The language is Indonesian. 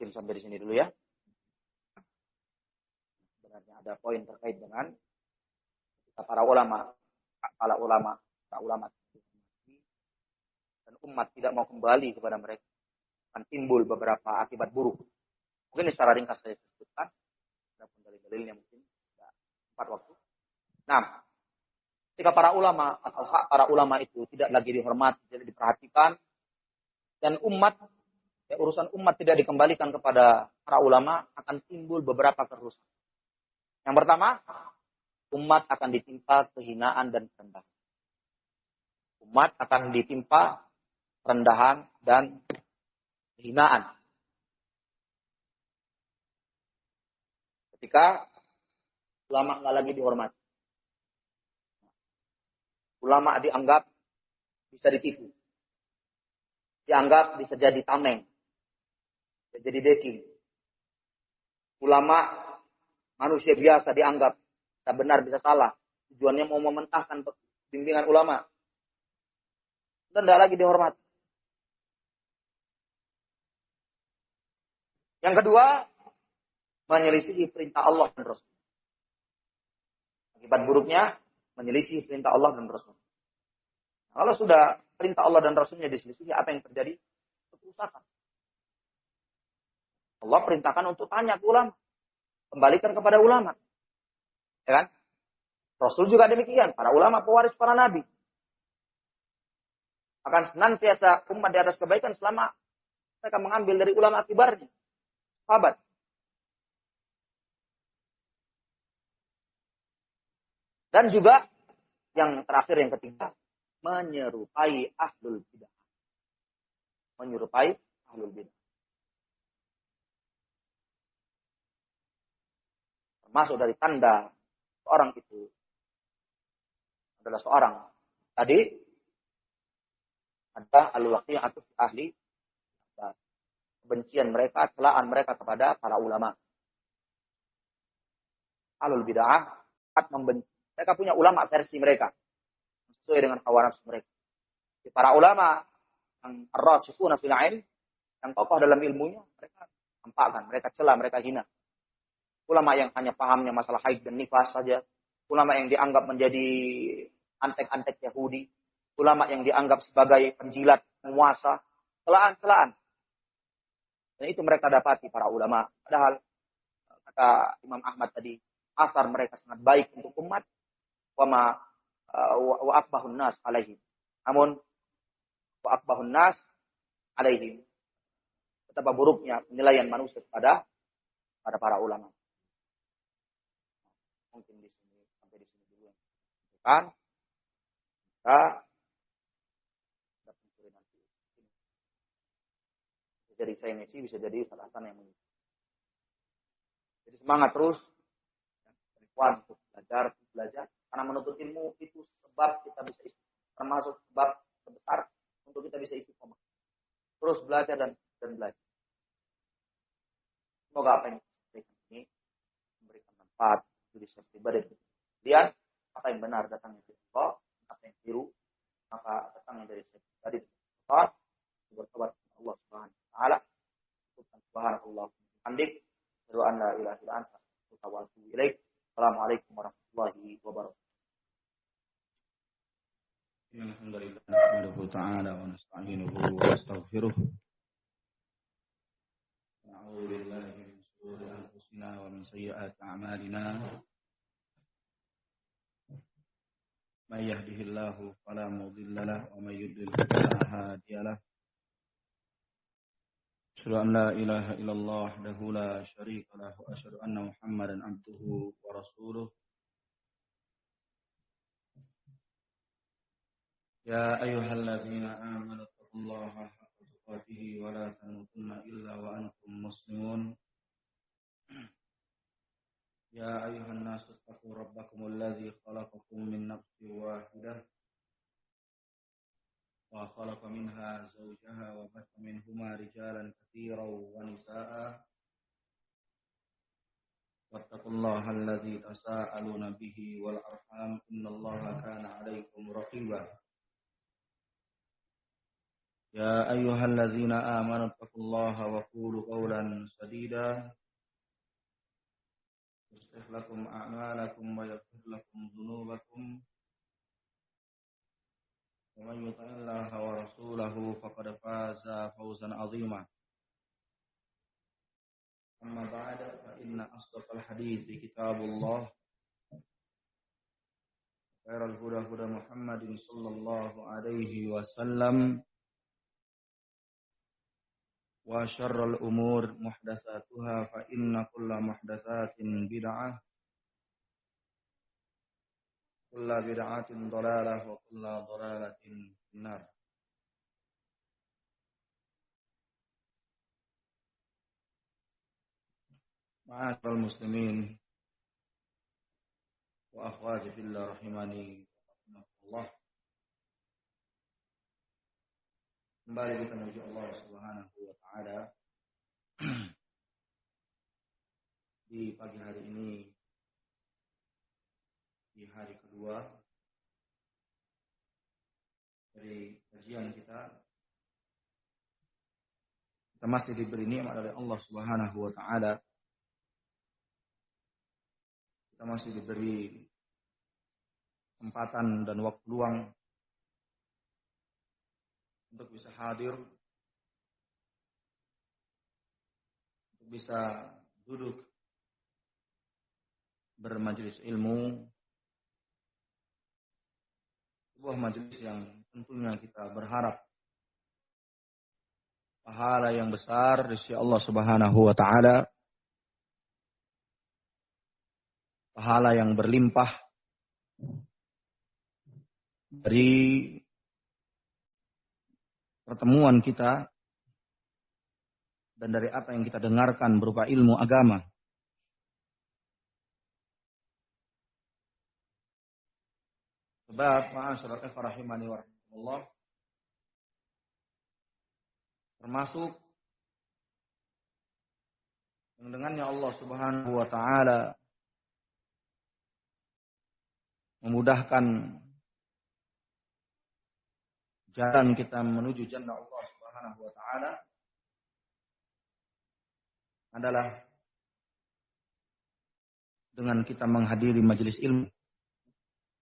Mungkin sampai di sini dulu ya. Sebenarnya ada poin terkait dengan para ulama dan umat tidak mau kembali kepada mereka, akan timbul beberapa akibat buruk. Mungkin secara ringkas saya sebutkan, adapun dalil-dalilnya mungkin tidak sempat waktu. Nah, ketika para ulama atau hak para ulama itu tidak lagi dihormati, tidak diperhatikan, dan urusan umat tidak dikembalikan kepada para ulama, akan timbul beberapa kerusakan. Yang pertama, umat akan ditimpa kehinaan dan kerendahan. Umat akan ditimpa kerendahan dan kehinaan. Ketika ulama nggak lagi dihormati. Ulama dianggap bisa ditipu. Dianggap bisa jadi tameng. Bisa jadi deking. Ulama manusia biasa dianggap bisa benar, bisa salah. Tujuannya mau mementahkan bimbingan ulama. Dan tidak lagi dihormati. Yang kedua, menyelisihi perintah Allah dan Rasul. Akibat buruknya, menyelisihi perintah Allah dan Rasul. Kalau sudah perintah Allah dan Rasulnya diselisihi, apa yang terjadi? Kerusakan. Allah perintahkan untuk tanya ke ulama. Kembalikan kepada ulama. Ya kan? Rasul juga demikian. Para ulama pewaris para nabi. Akan senantiasa umat di atas kebaikan selama mereka mengambil dari ulama kibarnya. Sahabat. Dan juga yang terakhir, yang ketiga, menyerupai ahlul bidah. Menyerupai ahlul bidah. Termasuk dari tanda seorang itu adalah seorang. Tadi ada al-waqi'atu ahli, kebencian mereka, celaan mereka kepada para ulama. Ahlul bid'ah membenci. Mereka punya ulama versi mereka sesuai dengan hawa nafsu mereka. Para ulama yang ar-rasikhuna fil ilm, yang kokoh dalam ilmunya, mereka tampakkan, mereka cela, mereka hina. Ulama yang hanya pahamnya masalah haid dan nifas saja, ulama yang dianggap menjadi antek-antek Yahudi, ulama yang dianggap sebagai penjilat, penguasa, celaan-celaan. Dan itu mereka dapati para ulama. Padahal kata Imam Ahmad tadi, asar mereka sangat baik untuk umat, wa akbahun nas alaihim. Namun wa akbahun nas alaihim. Betapa buruknya penilaian manusia kepada para ulama. Mungkin di sini sampai di sini dulu. Kan? Kita mencuri nanti. Bisa jadi saya ngisi, bisa jadi salah satu yang mengisi. Jadi semangat terus. Untuk belajar. Karena menuntut ilmu itu sebab kita bisa istiqomah. Termasuk sebab terbesar untuk kita bisa istiqomah. Terus belajar dan belajar. Semoga apa yang diberikan ini memberikan manfaat bagi setiap pribadi. Kemudian apa yang benar datangnya dari Allah, apa yang keliru maka datangnya dari setiap pribadi. Bertobat kepada Allah Subhanahu wa taala. Subhanallah hamdik, wa an la ilaha illa anta, wa atubu ilaik. Assalamualaikum warahmatullahi wabarakatuh. Alhamdulillah nahmaduhu ta'ala wa nasta'inuhu wa nastaghfiruh. Na'udzu billahi min shururi anfusina wa min sayyiati a'malina. May yahdihillahu fala mudilla lahu wa may yudlil fala hadiya lahu. Asyhadu an la ilaha illallah wahdahu la syarika lahu wa asyhadu anna Muhammadan abduhu wa rasuluh. Ya ayyuhalladzina amanu taqullaha haqqa tuqatih wa la tamutunna illa wa antum muslimun. Ya ayyuhan nasu taqu rabbakumul ladzi khalaqakum min nafsin wahidah wa khalaqa minha zawjaha wa batha minhuma rijalan katsiran wa nisaa'a. Wattaqullaha alladzi tasaaluna bihi wal arham innallaha kana 'alaikum raqiba. يا أيها الذين آمنوا اتقوا الله وقولوا قولا سديدا يصلح لكم أعمالكم ويغفر لكم ذنوبكم ومن يطع الله ورسوله فقد فاز فوزا عظيما أما بعد فإن أصدق الحديث كتاب الله خير الهدى هدى محمد صلى الله عليه وسلم وشر الأمور محدثاتها فإن كل محدثات بدعة كل بدعة ضلالة وكل ضلالة في النار. معاشر المسلمين وأخواتي في الله rahimani Allah. Kembali kita menuju Allah Subhanahu wa taala di pagi hari ini, di hari kedua dari kajian kita. Kita masih diberi nikmat oleh Allah Subhanahu wa taala. Kita masih diberi kesempatan dan waktu luang untuk bisa hadir, untuk bisa duduk bermajelis ilmu, sebuah majelis yang tentunya kita berharap pahala yang besar di sisi Allah Subhanahu wa taala, pahala yang berlimpah dari pertemuan kita dan dari apa yang kita dengarkan berupa ilmu agama. Sebab ma'asyiral ikhwah rahimani wa rahimakumullah, termasuk yang dengannya Allah Subhanahu wa taala memudahkan jalan kita menuju jannah Allah Subhanahu wa taala adalah dengan kita menghadiri majelis ilmu.